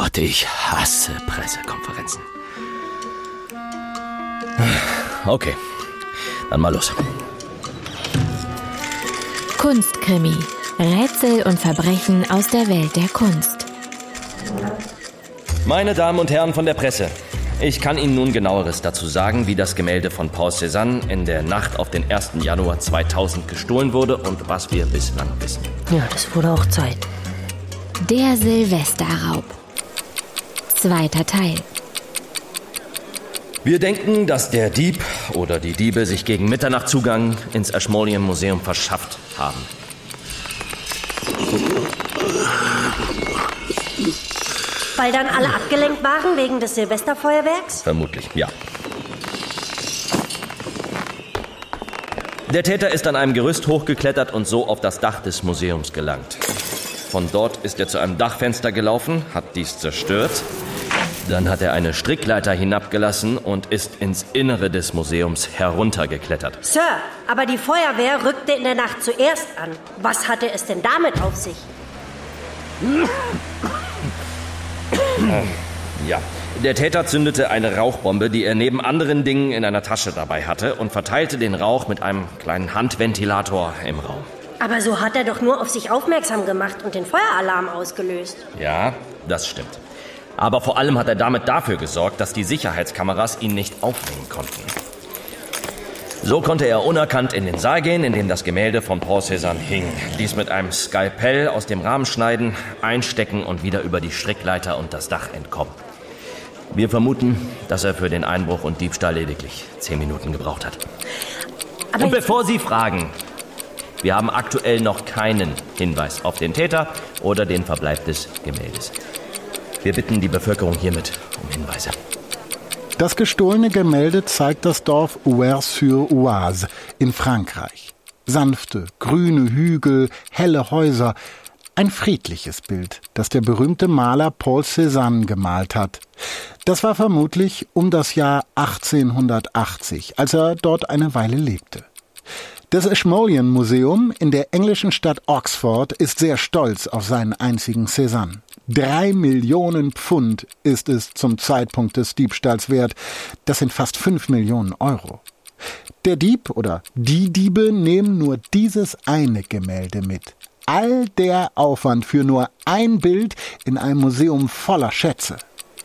Gott, ich hasse Pressekonferenzen. Okay, dann mal los. Kunstkrimi. Rätsel und Verbrechen aus der Welt der Kunst. Meine Damen und Herren von der Presse, ich kann Ihnen nun Genaueres dazu sagen, wie das Gemälde von Paul Cézanne in der Nacht auf den 1. Januar 2000 gestohlen wurde und was wir bislang wissen. Ja, das wurde auch Zeit. Der Silvesterraub. 2. Teil. Wir denken, dass der Dieb oder die Diebe sich gegen Mitternacht Zugang ins Ashmolean Museum verschafft haben. Weil dann alle abgelenkt waren wegen des Silvesterfeuerwerks? Vermutlich, ja. Der Täter ist an einem Gerüst hochgeklettert und so auf das Dach des Museums gelangt. Von dort ist er zu einem Dachfenster gelaufen, hat dies zerstört. Dann hat er eine Strickleiter hinabgelassen und ist ins Innere des Museums heruntergeklettert. Sir, aber die Feuerwehr rückte in der Nacht zuerst an. Was hatte es denn damit auf sich? Ja, der Täter zündete eine Rauchbombe, die er neben anderen Dingen in einer Tasche dabei hatte und verteilte den Rauch mit einem kleinen Handventilator im Raum. Aber so hat er doch nur auf sich aufmerksam gemacht und den Feueralarm ausgelöst. Ja, das stimmt. Aber vor allem hat er damit dafür gesorgt, dass die Sicherheitskameras ihn nicht aufnehmen konnten. So konnte er unerkannt in den Saal gehen, in dem das Gemälde von Paul Cézanne hing. Dies mit einem Skalpell aus dem Rahmen schneiden, einstecken und wieder über die Strickleiter und das Dach entkommen. Wir vermuten, dass er für den Einbruch und Diebstahl lediglich 10 Minuten gebraucht hat. Aber und bevor Sie fragen, wir haben aktuell noch keinen Hinweis auf den Täter oder den Verbleib des Gemäldes. Wir bitten die Bevölkerung hiermit um Hinweise. Das gestohlene Gemälde zeigt das Dorf Ouvers-sur-Oise in Frankreich. Sanfte, grüne Hügel, helle Häuser. Ein friedliches Bild, das der berühmte Maler Paul Cézanne gemalt hat. Das war vermutlich um das Jahr 1880, als er dort eine Weile lebte. Das Ashmolean Museum in der englischen Stadt Oxford ist sehr stolz auf seinen einzigen Cézanne. 3 Millionen Pfund ist es zum Zeitpunkt des Diebstahls wert. Das sind fast 5 Millionen Euro. Der Dieb oder die Diebe nehmen nur dieses eine Gemälde mit. All der Aufwand für nur ein Bild in einem Museum voller Schätze.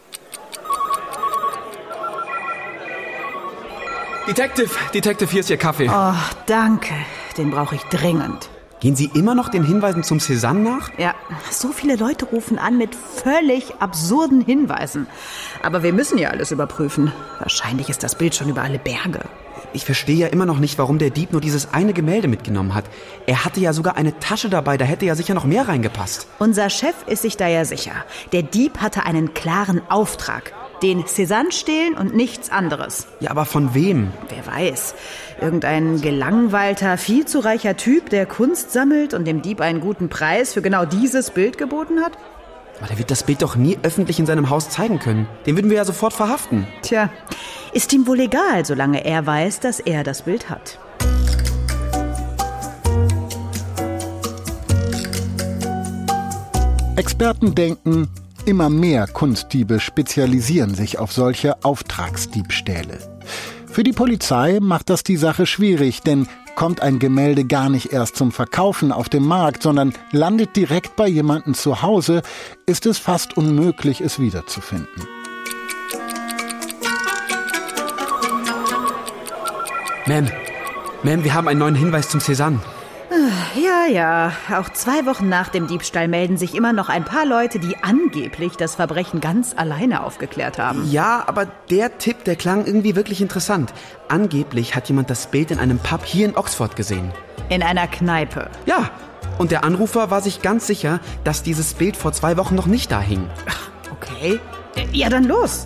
Detective, hier ist Ihr Kaffee. Oh, danke. Den brauche ich dringend. Gehen Sie immer noch den Hinweisen zum Cézanne nach? Ja, so viele Leute rufen an mit völlig absurden Hinweisen. Aber wir müssen ja alles überprüfen. Wahrscheinlich ist das Bild schon über alle Berge. Ich verstehe ja immer noch nicht, warum der Dieb nur dieses eine Gemälde mitgenommen hat. Er hatte ja sogar eine Tasche dabei, da hätte ja sicher noch mehr reingepasst. Unser Chef ist sich da ja sicher. Der Dieb hatte einen klaren Auftrag. Den Cézanne stehlen und nichts anderes. Ja, aber von wem? Wer weiß. Irgendein gelangweilter, viel zu reicher Typ, der Kunst sammelt und dem Dieb einen guten Preis für genau dieses Bild geboten hat? Aber der wird das Bild doch nie öffentlich in seinem Haus zeigen können. Den würden wir ja sofort verhaften. Tja, ist ihm wohl egal, solange er weiß, dass er das Bild hat. Experten denken, immer mehr Kunstdiebe spezialisieren sich auf solche Auftragsdiebstähle. Für die Polizei macht das die Sache schwierig, denn kommt ein Gemälde gar nicht erst zum Verkaufen auf dem Markt, sondern landet direkt bei jemandem zu Hause, ist es fast unmöglich, es wiederzufinden. Ma'am, wir haben einen neuen Hinweis zum Cézanne. Ja, auch 2 Wochen nach dem Diebstahl melden sich immer noch ein paar Leute, die angeblich das Verbrechen ganz alleine aufgeklärt haben. Ja, aber der Tipp, der klang irgendwie wirklich interessant. Angeblich hat jemand das Bild in einem Pub hier in Oxford gesehen. In einer Kneipe. Ja, und der Anrufer war sich ganz sicher, dass dieses Bild vor 2 Wochen noch nicht da hing. Ach, okay. Ja, dann los.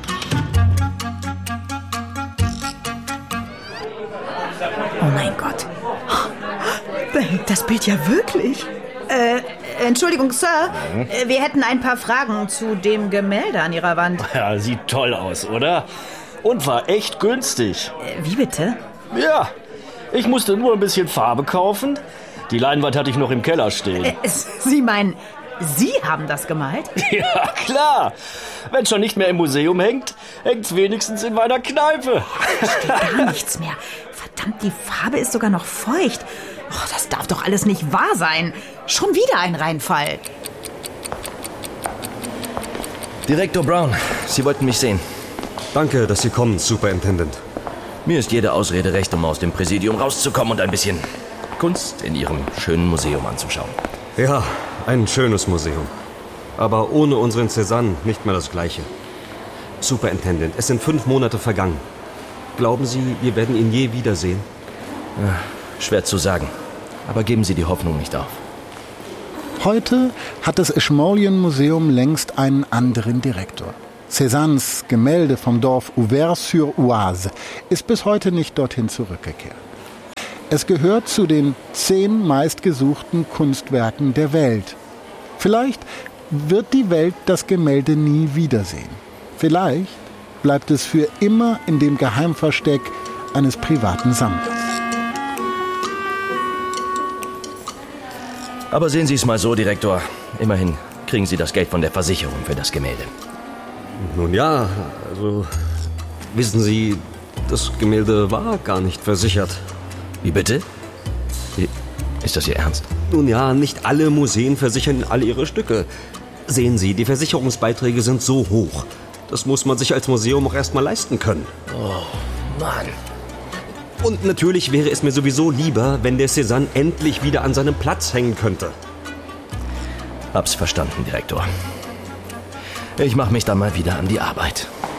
Oh mein Gott. Da hängt das Bild ja wirklich. Entschuldigung, Sir. Wir hätten ein paar Fragen zu dem Gemälde an Ihrer Wand. Ja, sieht toll aus, oder? Und war echt günstig. Wie bitte? Ja, ich musste nur ein bisschen Farbe kaufen. Die Leinwand hatte ich noch im Keller stehen. Sie meinen Sie haben das gemalt? Ja, klar. Wenn schon nicht mehr im Museum hängt, hängt's wenigstens in meiner Kneipe. Gar nichts mehr. Verdammt, die Farbe ist sogar noch feucht. Oh, das darf doch alles nicht wahr sein. Schon wieder ein Reinfall. Direktor Brown, Sie wollten mich sehen. Danke, dass Sie kommen, Superintendent. Mir ist jede Ausrede recht, um aus dem Präsidium rauszukommen und ein bisschen Kunst in Ihrem schönen Museum anzuschauen. Ja, ein schönes Museum. Aber ohne unseren Cézanne nicht mehr das Gleiche. Superintendent, es sind 5 Monate vergangen. Glauben Sie, wir werden ihn je wiedersehen? Ja, schwer zu sagen. Aber geben Sie die Hoffnung nicht auf. Heute hat das Ashmolean-Museum längst einen anderen Direktor. Cézannes Gemälde vom Dorf Auvers-sur-Oise ist bis heute nicht dorthin zurückgekehrt. Es gehört zu den 10 meistgesuchten Kunstwerken der Welt. Vielleicht wird die Welt das Gemälde nie wiedersehen. Vielleicht bleibt es für immer in dem Geheimversteck eines privaten Sammlers. Aber sehen Sie es mal so, Direktor. Immerhin kriegen Sie das Geld von der Versicherung für das Gemälde. Nun ja, also wissen Sie, das Gemälde war gar nicht versichert. Wie bitte? Ist das Ihr Ernst? Nun ja, nicht alle Museen versichern alle ihre Stücke. Sehen Sie, die Versicherungsbeiträge sind so hoch. Das muss man sich als Museum auch erstmal leisten können. Oh, Mann. Und natürlich wäre es mir sowieso lieber, wenn der Cézanne endlich wieder an seinem Platz hängen könnte. Hab's verstanden, Direktor. Ich mache mich dann mal wieder an die Arbeit.